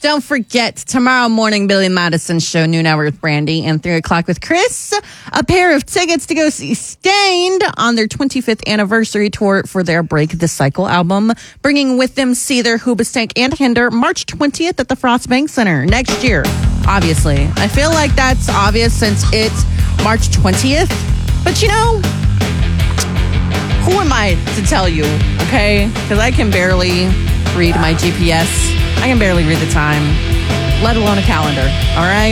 Don't forget, tomorrow morning, Billy Madison show, noon hour with Brandy, and 3 o'clock with Chris. A pair of tickets to go see Stained on their 25th anniversary tour for their Break the Cycle album, bringing with them Seether, Hoobastank, and Hinder, March 20th at the Frostbank Center next year. Obviously. I feel like that's obvious since it's March 20th. But, you know, who am I to tell you, okay? Because I can barely read my GPS. I can barely read the time, let alone a calendar, all right?